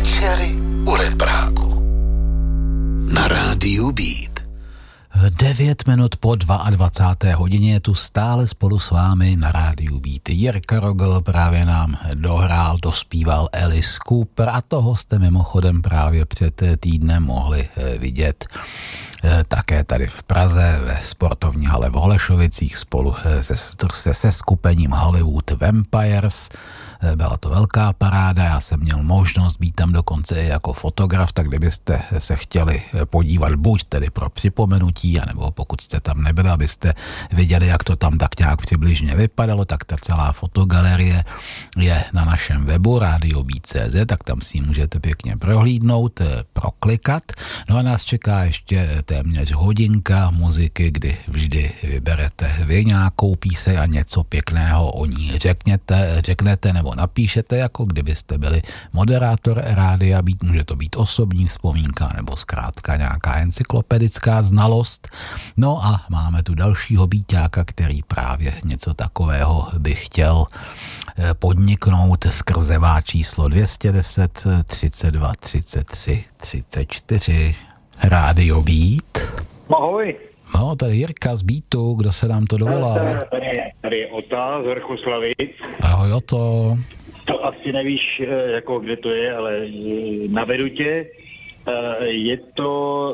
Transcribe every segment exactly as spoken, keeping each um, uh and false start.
Večery u repráku na rádiu Beat. devět minut po dvacáté druhé hodině je tu stále spolu s vámi na rádiu Beat. Jirka Rogl právě nám dohrál, dospíval Alice Cooper a toho jste mimochodem právě před týdnem mohli vidět také tady v Praze ve sportovní hale v Holešovicích spolu se, se, se skupením Hollywood Vampires. Byla to velká paráda, já jsem měl možnost být tam dokonce i jako fotograf, tak kdybyste se chtěli podívat buď tedy pro připomenutí, anebo pokud jste tam nebyli, abyste viděli, jak to tam tak nějak přibližně vypadalo, tak ta celá fotogalerie je na našem webu radio beat tečka cé zet, tak tam si ji můžete pěkně prohlídnout, proklikat. No a nás čeká ještě téměř hodinka muziky, kdy vždy vyberete vy nějakou píseň a něco pěkného o ní řekněte, řeknete nebo napíšete, jako kdybyste byli moderátor rádia Beat. Může to být osobní vzpomínka nebo zkrátka nějaká encyklopedická znalost. No a máme tu dalšího býťáka, který právě něco takového by chtěl podniknout skrze vá číslo dvě stě deset třicet dva třicet tři třicet čtyři. Rádio Beat. Ahoj. No, tady Jirka z Beatu, kdo se nám to dovolal? Tady, tady je Ota z Vrchoslavic. Ahoj, Oto. To asi nevíš, jako kde to je, ale navedu tě. Je to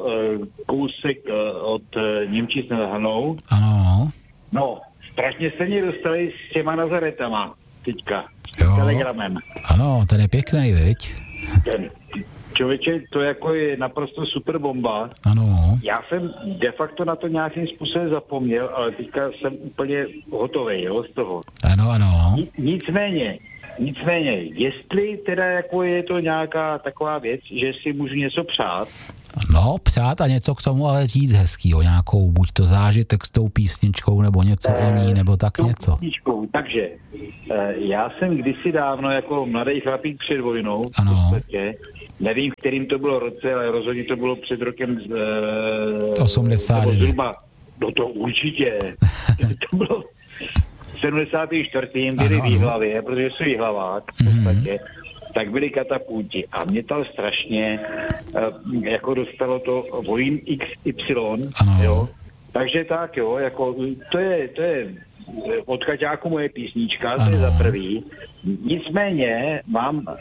kousek od Němčic nad Hanou. Ano. No, strašně se mě dostali s těma Nazaretama teďka. Jo. Telegramem. Ano, ten je pěkný, viď? Ten. Člověče, to jako je naprosto super bomba. Ano. Já jsem de facto na to nějakým způsobem zapomněl, ale teďka jsem úplně hotový, jo, z toho. Ano, ano. Nicméně, nicméně, jestli teda jako je to nějaká taková věc, že si můžu něco přát. No, přát a něco k tomu ale říct hezkýho, nějakou buď to zážitek s tou písničkou, nebo něco eh, o ní, nebo tak něco. Písničkou. Takže, eh, já jsem kdysi dávno jako mladý chlapík před vojnou, ano. v podstatě, nevím, v kterým to bylo roce, ale rozhodně to bylo před rokem eh, osmdesát devět. Zhruba, no to určitě. To bylo sedmdesátým čtvrtým byli v Jihlavě, protože jsou Jihlavák v podstatě, mm-hmm. tak byli katapulti a mě tam strašně uh, jako dostalo to Vojín iks ypsilon, jo. Takže tak jo, jako to je, to je od Kaťáku moje písnička, ano. To je za prvý. Nicméně mám, uh,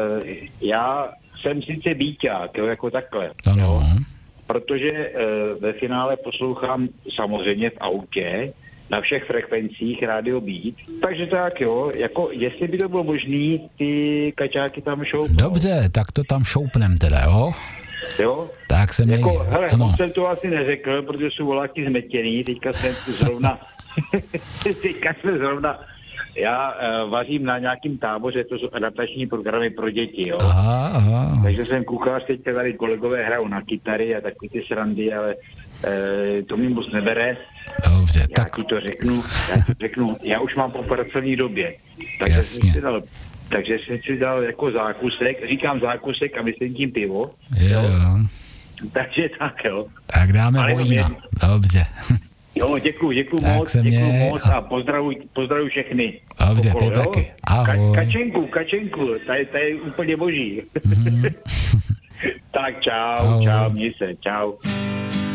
já jsem sice býťák, jo, jako takhle, ano. Jo, protože uh, ve finále poslouchám samozřejmě v autě, na všech frekvencích Radio Beat. Takže tak jo, jako jestli by to bylo možný, ty kaťáky tam šoupnou. Dobře, tak to tam šoupnem teda, jo? Jo? Tak jsem jako, jej... hele, ano. jsem to asi neřekl, protože jsou voláky zmetěný, teďka jsem zrovna, teďka jsem zrovna, já uh, vařím na nějakým táboře, to jsou adaptační programy pro děti, jo? Aha, aha. Takže jsem kuchař, teďka tady kolegové hrajou na kytary a takový ty srandy, ale uh, to mi moc nebere. Dobře, já tak... ti to řeknu, já ti řeknu, já už mám po pracovní době, takže jsem si dal, takže jsem si dal jako zákusek, říkám zákusek a myslím tím pivo. Jo, jo. Takže tak, jo. Tak dáme Vojína, dobře. Jo, děkuju, děkuju moc, děkuju moc a pozdravuj, pozdravuj všechny. Dobře, okolo, ty jo? taky, ahoj. Ka- kačenku, kačenku, ta je, ta je úplně boží. Mm. Tak čau, ahoj. čau, měj se, čau.